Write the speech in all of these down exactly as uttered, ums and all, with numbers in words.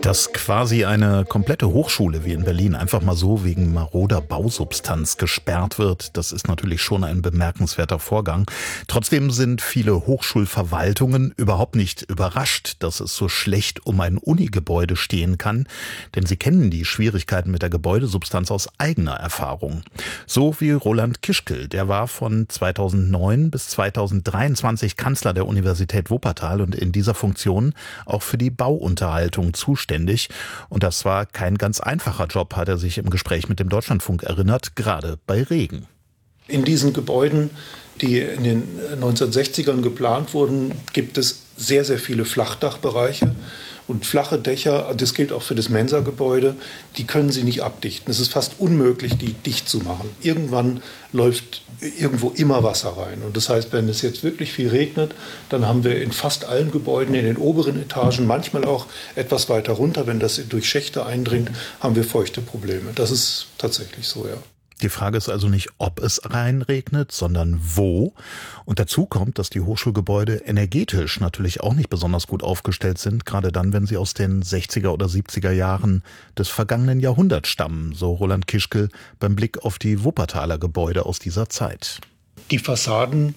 Dass quasi eine komplette Hochschule wie in Berlin einfach mal so wegen maroder Bausubstanz gesperrt wird, das ist natürlich schon ein bemerkenswerter Vorgang. Trotzdem sind viele Hochschulverwaltungen überhaupt nicht überrascht, dass es so schlecht um ein Unigebäude stehen kann, denn sie kennen die Schwierigkeiten mit der Gebäudesubstanz aus eigener Erfahrung. So wie Roland Kischkel, der war von zweitausendneun bis zweitausenddreiundzwanzig Kanzler der Universität Wuppertal und in dieser Funktion auch für die Bauunterhaltung zuständig. Und das war kein ganz einfacher Job, hat er sich im Gespräch mit dem Deutschlandfunk erinnert, gerade bei Regen. In diesen Gebäuden, die in den neunzehnhundertsechzigern geplant wurden, gibt es sehr, sehr viele Flachdachbereiche. Und flache Dächer, das gilt auch für das Mensa-Gebäude, die können Sie nicht abdichten. Es ist fast unmöglich, die dicht zu machen. Irgendwann läuft irgendwo immer Wasser rein. Und das heißt, wenn es jetzt wirklich viel regnet, dann haben wir in fast allen Gebäuden, in den oberen Etagen, manchmal auch etwas weiter runter, wenn das durch Schächte eindringt, haben wir feuchte Probleme. Das ist tatsächlich so, ja. Die Frage ist also nicht, ob es reinregnet, sondern wo. Und dazu kommt, dass die Hochschulgebäude energetisch natürlich auch nicht besonders gut aufgestellt sind, gerade dann, wenn sie aus den sechziger oder siebziger Jahren des vergangenen Jahrhunderts stammen, so Roland Kischkel beim Blick auf die Wuppertaler Gebäude aus dieser Zeit. Die Fassaden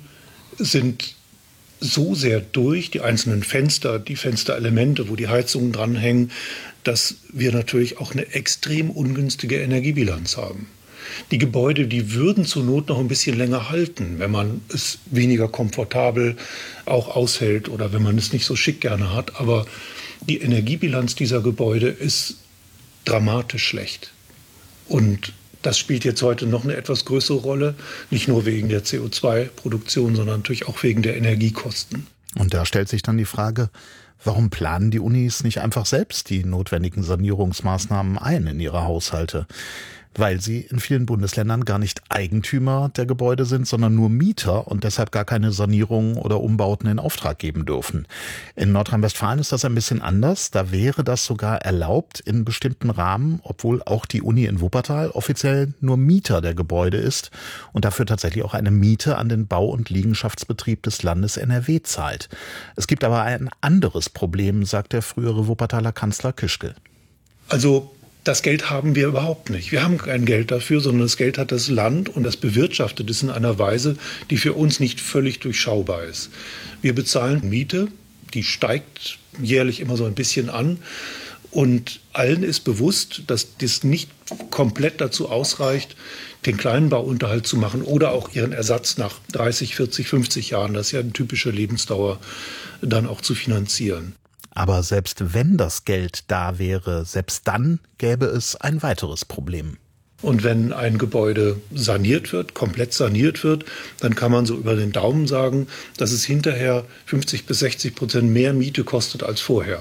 sind so sehr durch, die einzelnen Fenster, die Fensterelemente, wo die Heizungen dranhängen, dass wir natürlich auch eine extrem ungünstige Energiebilanz haben. Die Gebäude, die würden zur Not noch ein bisschen länger halten, wenn man es weniger komfortabel auch aushält oder wenn man es nicht so schick gerne hat. Aber die Energiebilanz dieser Gebäude ist dramatisch schlecht. Und das spielt jetzt heute noch eine etwas größere Rolle, nicht nur wegen der C O zwei Produktion, sondern natürlich auch wegen der Energiekosten. Und da stellt sich dann die Frage, warum planen die Unis nicht einfach selbst die notwendigen Sanierungsmaßnahmen ein in ihre Haushalte? Weil sie in vielen Bundesländern gar nicht Eigentümer der Gebäude sind, sondern nur Mieter und deshalb gar keine Sanierungen oder Umbauten in Auftrag geben dürfen. In Nordrhein-Westfalen ist das ein bisschen anders. Da wäre das sogar erlaubt in bestimmten Rahmen, obwohl auch die Uni in Wuppertal offiziell nur Mieter der Gebäude ist und dafür tatsächlich auch eine Miete an den Bau- und Liegenschaftsbetrieb des Landes N R W zahlt. Es gibt aber ein anderes Problem, sagt der frühere Wuppertaler Kanzler Kischkel. Also das Geld haben wir überhaupt nicht. Wir haben kein Geld dafür, sondern das Geld hat das Land und das bewirtschaftet es in einer Weise, die für uns nicht völlig durchschaubar ist. Wir bezahlen Miete, die steigt jährlich immer so ein bisschen an. Und allen ist bewusst, dass das nicht komplett dazu ausreicht, den kleinen Bauunterhalt zu machen oder auch ihren Ersatz nach dreißig, vierzig, fünfzig Jahren, das ist ja eine typische Lebensdauer, dann auch zu finanzieren. Aber selbst wenn das Geld da wäre, selbst dann gäbe es ein weiteres Problem. Und wenn ein Gebäude saniert wird, komplett saniert wird, dann kann man so über den Daumen sagen, dass es hinterher fünfzig bis sechzig Prozent mehr Miete kostet als vorher.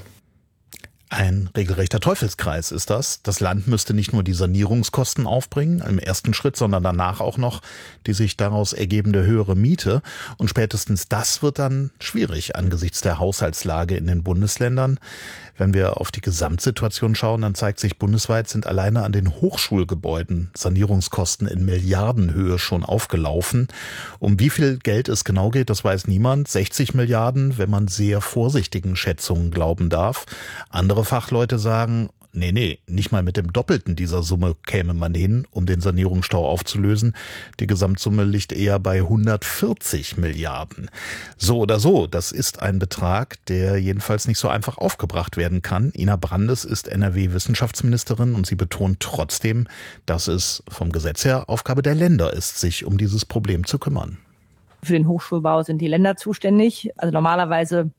Ein regelrechter Teufelskreis ist das. Das Land müsste nicht nur die Sanierungskosten aufbringen, im ersten Schritt, sondern danach auch noch die sich daraus ergebende höhere Miete. Und spätestens das wird dann schwierig angesichts der Haushaltslage in den Bundesländern. Wenn wir auf die Gesamtsituation schauen, dann zeigt sich, bundesweit sind alleine an den Hochschulgebäuden Sanierungskosten in Milliardenhöhe schon aufgelaufen. Um wie viel Geld es genau geht, das weiß niemand. sechzig Milliarden, wenn man sehr vorsichtigen Schätzungen glauben darf. Andere Fachleute sagen, nee, nee, nicht mal mit dem Doppelten dieser Summe käme man hin, um den Sanierungsstau aufzulösen. Die Gesamtsumme liegt eher bei hundertvierzig Milliarden. So oder so, das ist ein Betrag, der jedenfalls nicht so einfach aufgebracht werden kann. Ina Brandes ist N R W-Wissenschaftsministerin und sie betont trotzdem, dass es vom Gesetz her Aufgabe der Länder ist, sich um dieses Problem zu kümmern. Für den Hochschulbau sind die Länder zuständig. Also normalerweise